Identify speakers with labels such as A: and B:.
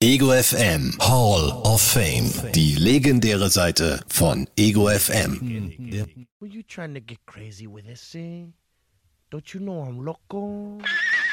A: Ego FM Hall of Fame. Die legendäre Seite von Ego FM.
B: Were you trying to get crazy with this, see? Don't you know I'm loco?